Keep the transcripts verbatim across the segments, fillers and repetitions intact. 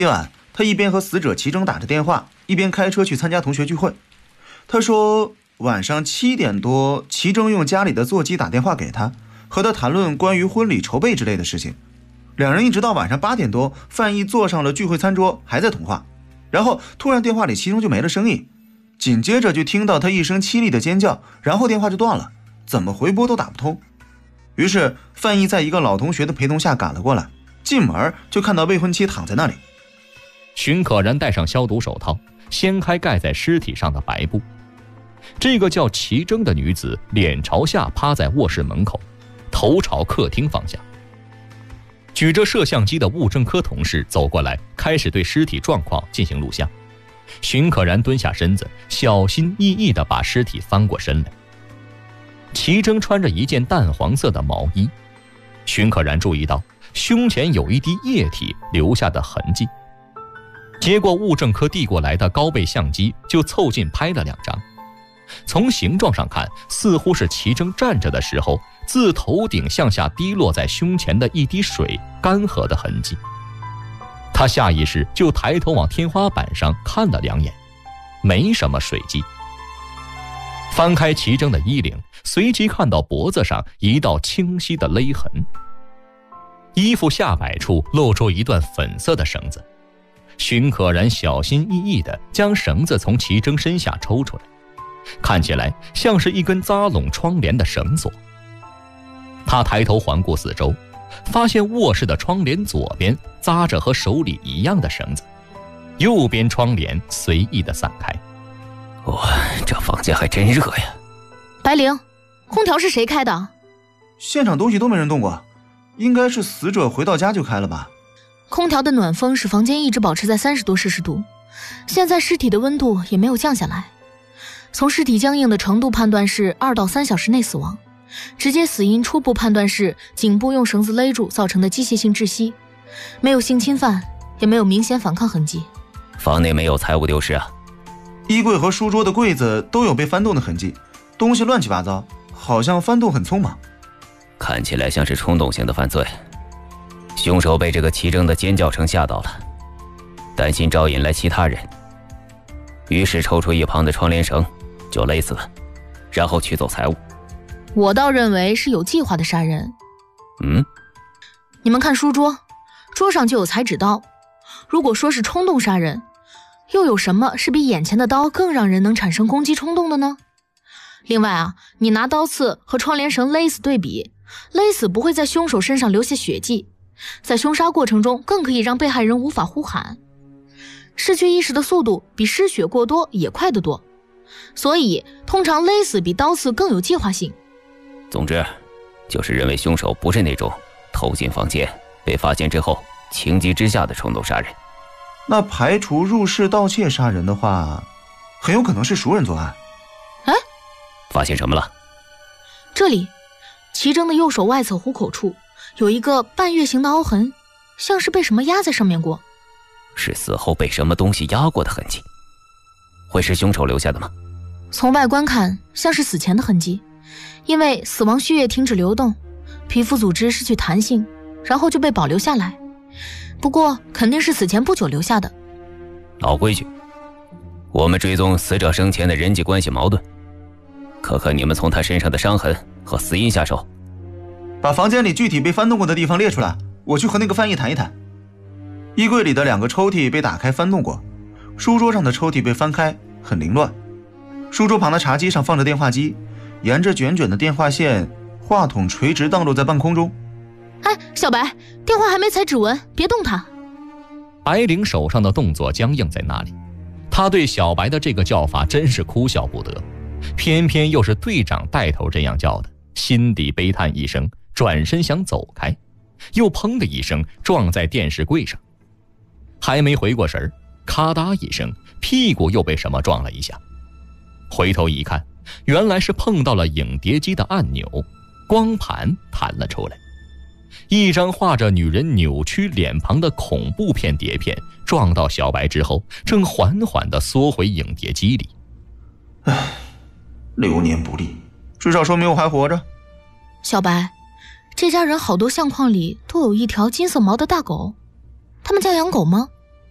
夜晚，他一边和死者齐征打着电话，一边开车去参加同学聚会。他说晚上七点多，齐征用家里的座机打电话给他，和他谈论关于婚礼筹备之类的事情。两人一直到晚上八点多，范毅坐上了聚会餐桌，还在通话。然后突然电话里齐征就没了声音，紧接着就听到他一声凄厉的尖叫，然后电话就断了，怎么回拨都打不通。于是范毅在一个老同学的陪同下赶了过来，进门就看到未婚妻躺在那里。 荀可然戴上消毒手套，掀开盖在尸体上的白布。这个叫齐征的女子脸朝下趴在卧室门口，头朝客厅方向。举着摄像机的物证科同事走过来，开始对尸体状况进行录像。荀可然蹲下身子，小心翼翼地把尸体翻过身来。齐征穿着一件淡黄色的毛衣，荀可然注意到胸前有一滴液体留下的痕迹。接过物证科递过来的高倍相机，就凑近拍了两张。从形状上看，似乎是齐征站着的时候，自头顶向下滴落在胸前的一滴水干涸的痕迹。他下意识就抬头往天花板上看了两眼，没什么水迹。翻开齐征的衣领，随即看到脖子上一道清晰的勒痕。衣服下摆处露出一段粉色的绳子，荀可然小心翼翼地将绳子从齐征身下抽出来，看起来像是一根扎拢窗帘的绳索。他抬头环顾四周，发现卧室的窗帘左边扎着和手里一样的绳子，右边窗帘随意地散开。 哇，这房间还真热呀！ 白灵，空调是谁开的？ 现场东西都没人动过，应该是死者回到家就开了吧。 空调的暖风使房间一直保持在三十多摄氏度，现在尸体的温度也没有降下来。从尸体僵硬的程度判断是二到三小时内死亡，直接死因初步判断是颈部用绳子勒住造成的机械性窒息，没有性侵犯，也没有明显反抗痕迹。 房内没有财物丢失啊？ 衣柜和书桌的柜子都有被翻动的痕迹，东西乱七八糟，好像翻动很匆忙。 看起来像是冲动性的犯罪，凶手被这个齐征的尖叫声吓到了，担心招引来其他人，于是抽出一旁的窗帘绳就勒死了，然后取走财物。 我倒认为是有计划的杀人。 嗯？ 你们看书桌，桌上就有裁纸刀，如果说是冲动杀人，又有什么是比眼前的刀更让人能产生攻击冲动的呢？另外啊，你拿刀刺和窗帘绳勒死对比，勒死不会在凶手身上留下血迹，在凶杀过程中更可以让被害人无法呼喊，失去意识的速度比失血过多也快得多，所以通常勒死比刀刺更有计划性。 总之就是认为凶手不是那种偷进房间被发现之后情急之下的冲动杀人。 那排除入室盗窃杀人的话，很有可能是熟人作案。 哎， 发现什么了？ 这里齐征的右手外侧虎口处有一个半月形的凹痕，像是被什么压在上面过。 是死后被什么东西压过的痕迹？会是凶手留下的吗？ 从外观看像是死前的痕迹，因为死亡血液停止流动，皮肤组织失去弹性，然后就被保留下来。不过肯定是死前不久留下的。 老规矩，我们追踪死者生前的人际关系矛盾，可可你们从他身上的伤痕和死因下手。 把房间里具体被翻动过的地方列出来，我去和那个翻译谈一谈。衣柜里的两个抽屉被打开翻动过，书桌上的抽屉被翻开，很凌乱。书桌旁的茶几上放着电话机，沿着卷卷的电话线，话筒垂直荡落在半空中。 哎，小白，电话还没踩指纹，别动它。 白灵手上的动作僵硬在那里，他对小白的这个叫法真是哭笑不得，偏偏又是队长带头这样叫的，心底悲叹一声，转身想走开，又砰的一声撞在电视柜上，还没回过神，咔嗒一声，屁股又被什么撞了一下。回头一看，原来是碰到了影碟机的按钮，光盘弹了出来，一张画着女人扭曲脸庞的恐怖片碟片撞到小白之后，正缓缓地缩回影碟机里。 唉，流年不利，至少说明我还活着。 小白，这家人好多相框里都有一条金色毛的大狗，他们家养狗吗？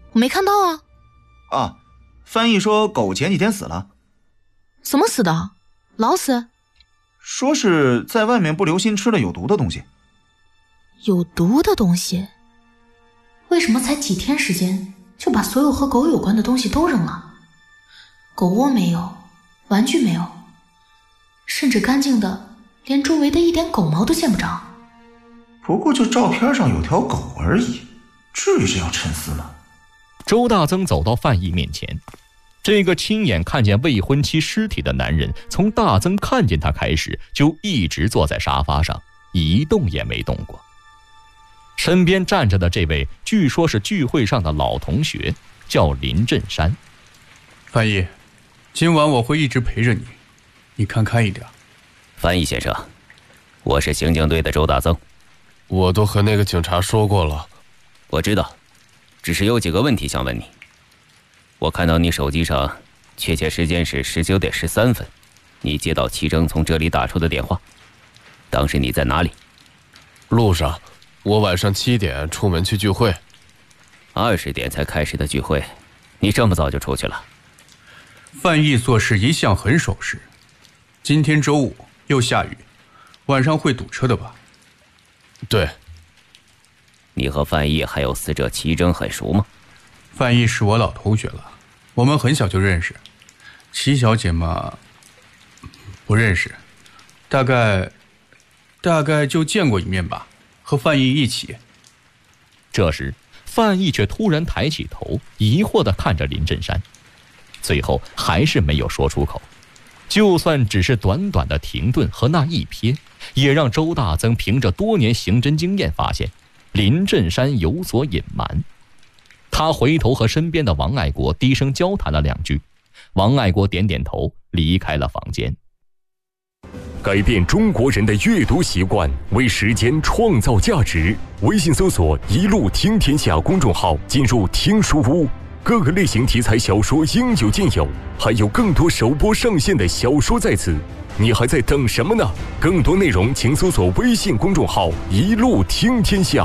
我没看到啊。 啊，翻译说狗前几天死了。 怎么死的？老死？ 说是在外面不留心吃了有毒的东西。 有毒的东西？为什么才几天时间就把所有和狗有关的东西都扔了？狗窝没有，玩具没有，甚至干净的连周围的一点狗毛都见不着。 不过就照片上有条狗而已，至于这样沉思吗？ 周大增走到范毅面前，这个亲眼看见未婚妻尸体的男人，从大增看见他开始就一直坐在沙发上，一动也没动过。身边站着的这位据说是聚会上的老同学，叫林振山。 范毅，今晚我会一直陪着你，你看开一点。 范毅先生，我是刑警队的周大增。 我都和那个警察说过了。 我知道，只是有几个问题想问你。我看到你手机上确切时间是十九点十三分，你接到齐征从这里打出的电话，当时你在哪里？ 路上，我晚上七点出门去聚会。 二十点才开始的聚会，你这么早就出去了？ 范毅做事一向很守时，今天周五又下雨，晚上会堵车的吧？ 对。 你和范毅还有死者齐征很熟吗？ 范毅是我老同学了，我们很小就认识。齐小姐嘛，不认识，大概大概就见过一面吧，和范毅一起。 这时范毅却突然抬起头，疑惑地看着林振山，最后还是没有说出口。就算只是短短的停顿和那一瞥，也让周大增凭着多年刑侦经验发现林振山有所隐瞒。他回头和身边的王爱国低声交谈了两句，王爱国点点头，离开了房间。 改变中国人的阅读习惯，为时间创造价值。微信搜索一路听天下公众号，进入听书屋，各个类型题材小说应有尽有，还有更多首播上线的小说在此，你还在等什么呢？更多内容请搜索微信公众号一路听天下。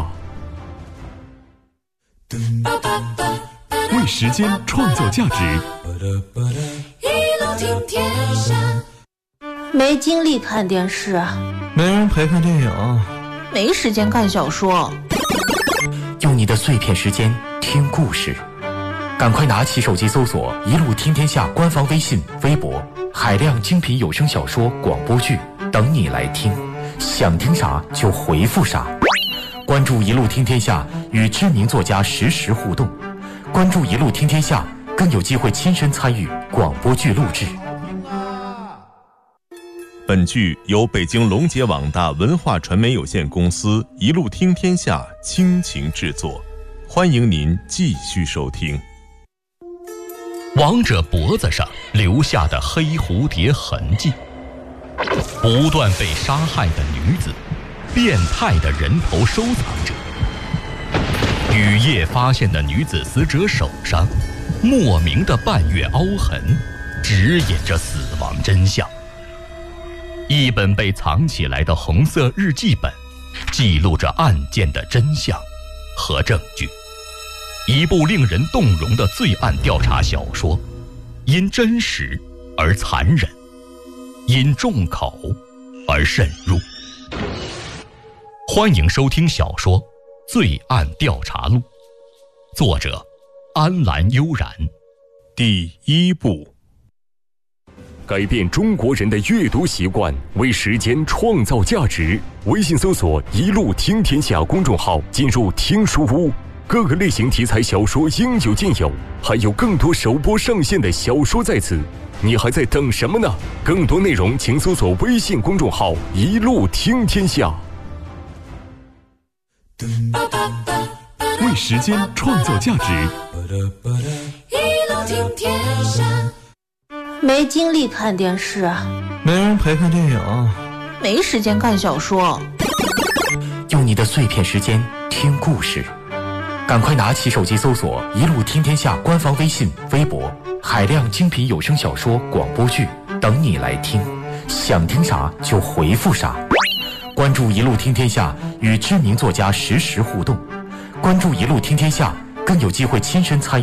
为时间创造价值， 一路听天下。 没精力看电视， 没人陪看电影， 没时间看小说。 用你的碎片时间听故事，赶快拿起手机搜索一路听天下官方微信微博，海量精品有声小说广播剧等你来听，想听啥就回复啥。关注一路听天下，与知名作家实时互动。关注一路听天下，更有机会亲身参与广播剧录制。 本剧由北京龙杰网大文化传媒有限公司一路听天下倾情制作，欢迎您继续收听。 王者脖子上留下的黑蝴蝶痕迹，不断被杀害的女子，变态的人头收藏者，雨夜发现的女子死者手上莫名的半月凹痕，指引着死亡真相。一本被藏起来的红色日记本，记录着案件的真相和证据。一部令人动容的罪案调查小说，因真实而残忍，因重口而深入。欢迎收听小说《罪案调查录》，作者安澜悠然。 第一部。 改变中国人的阅读习惯，为时间创造价值。微信搜索一路听天下公众号，进入听书屋，各个类型题材小说应有尽有，还有更多首播上线的小说在此，你还在等什么呢？更多内容请搜索微信公众号一路听天下。 为时间创造价值， 一路听天下。 没精力看电视， 没人陪看电影， 没时间看小说。 用你的碎片时间听故事，赶快拿起手机搜索一路听天下官方微信微博，海量精品有声小说广播剧等你来听，想听啥就回复啥。关注一路听天下，与知名作家实时互动。关注一路听天下， 更有机会亲身参与